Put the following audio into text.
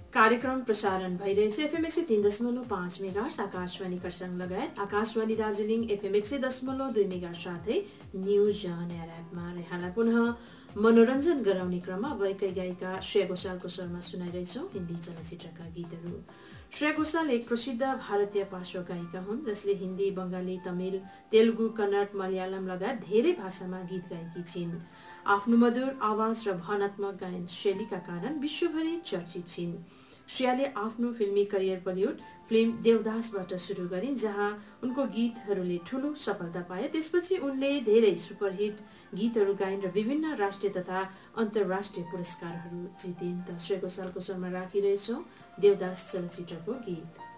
कार्यक्रम प्रसारण भइरहेछ एफएम 103.5 मेगाहर्ज आकाशवाणी खरसाङ लगायत आकाशवाणी दार्जिलिङ एफएम 100.2 मेगाहर्ज साथै न्यूज अन एयर एपमा यहाँलाई पुनः मनोरञ्जन गराउने क्रममा अब एकै गायिका श्रेया घोषालको स्वरमा सुनाइरहेछौँ हिन्दी चलचित्रका गीतहरू। श्रेया घोषाल एक प्रसिद्ध भारतीय पार्श्व गायिका हुन् जसले हिन्दी, बङ्गाली, तमिल, तेलुगु, कन्नड, मलयालम लगायत धेरै भाषामा गीत गाएकी छिन्। आफ्नो मधुर आवाज र भावनात्मक गायन शैलीका कारण विश्वभरि चर्चित छिन्। श्रेयाले आफ्नो फिल्मी करियर बलिउड फिल्म देवदासबाट सुरु गरिन्, जहाँ उनको गीतहरूले ठूलो सफलता पाए। त्यसपछि उनले धेरै सुपरहिट गीतहरू गाइन् र विभिन्न राष्ट्रिय तथा अन्तर्राष्ट्रिय पुरस्कारहरू जितिन्। त श्रेया घोषालको स्वरमा राखिरहेछौँ देवदास चलचित्रको गीत।